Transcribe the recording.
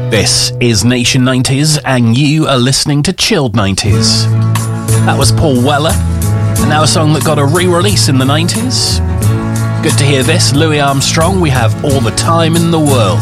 This is Nation 90s, and you are listening to Chilled 90s. That was Paul Weller, and now a song that got a re-release in the 90s. Good to hear this. Louis Armstrong, We Have All the Time in the World.